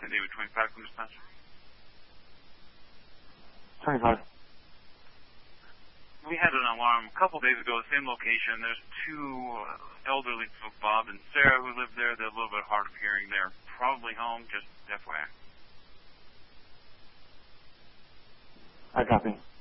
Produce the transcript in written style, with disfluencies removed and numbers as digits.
David, 25 from dispatch. 25. We had an alarm a couple days ago, same location. There's two elderly folk, Bob and Sarah, who live there. They're a little bit hard of hearing. They're probably home, just FYI. I copy.